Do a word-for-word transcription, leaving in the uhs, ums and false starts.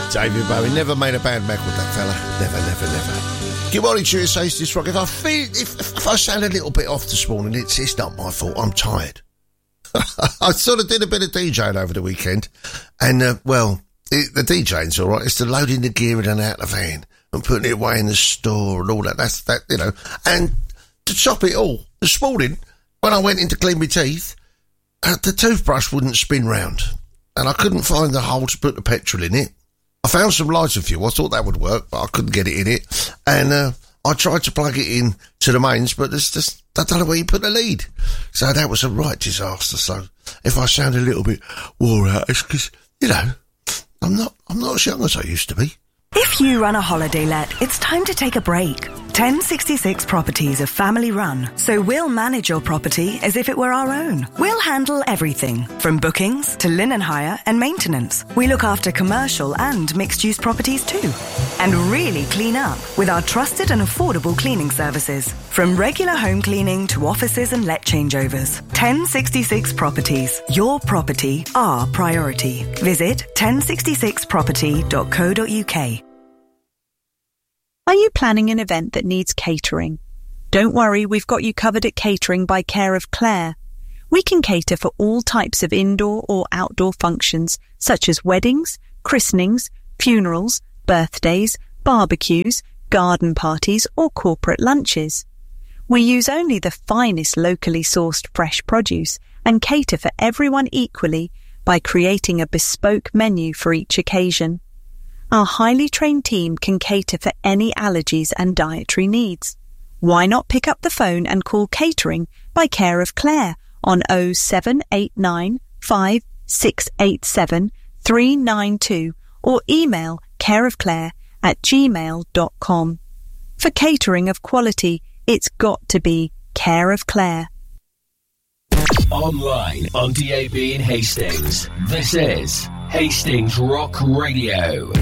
David Bowie never made a bad record, that fella. Never, never, never. Good morning to you, it's Hastings Rock. If I feel, if, if I sound a little bit off this morning, it's, it's not my fault. I'm tired. I sort of did a bit of DJing over the weekend, and, uh, well, it, the DJing's all right. It's the loading the gear in and out of the van and putting it away in the store and all that. That's that, you know. And to top it all, this morning, when I went in to clean my teeth, uh, the toothbrush wouldn't spin round, and I couldn't find the hole to put the petrol in it. I found some lighter fuel. I thought that would work, but I couldn't get it in it. And uh, I tried to plug it in to the mains, but there's just, I don't know where you put the lead. So that was a right disaster. So if I sound a little bit wore out, it's because, you know, I'm not, I'm not as young as I used to be. If you run a holiday let, it's time to take a break. ten sixty-six Properties are family run, so we'll manage your property as if it were our own. We'll handle everything, from bookings to linen hire and maintenance. We look after commercial and mixed-use properties too. And really clean up with our trusted and affordable cleaning services. From regular home cleaning to offices and let changeovers. ten sixty-six Properties. Your property, our priority. Visit ten sixty-six property dot co dot uk. Are you planning an event that needs catering? Don't worry, we've got you covered at Catering by Care of Claire. We can cater for all types of indoor or outdoor functions, such as weddings, christenings, funerals, birthdays, barbecues, garden parties, or corporate lunches. We use only the finest locally sourced fresh produce and cater for everyone equally by creating a bespoke menu for each occasion. Our highly trained team can cater for any allergies and dietary needs. Why not pick up the phone and call Catering by Care of Claire on oh seven eight nine, five six eight seven, three nine two or email careofclaire at gmail dot com. For catering of quality, it's got to be Care of Claire. Online on D A B in Hastings. This is Hastings Rock Radio.